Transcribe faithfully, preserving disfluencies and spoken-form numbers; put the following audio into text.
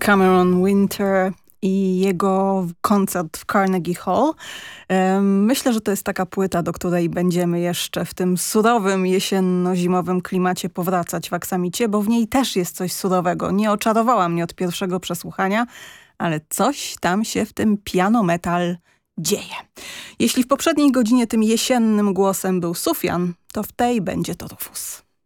Cameron Winter i jego koncert w Carnegie Hall. Myślę, że to jest taka płyta, do której będziemy jeszcze w tym surowym, jesienno-zimowym klimacie powracać w Aksamicie, bo w niej też jest coś surowego. Nie oczarowała mnie od pierwszego przesłuchania, ale coś tam się w tym piano metal dzieje. Jeśli w poprzedniej godzinie tym jesiennym głosem był Sufjan, to w tej będzie to Rufus.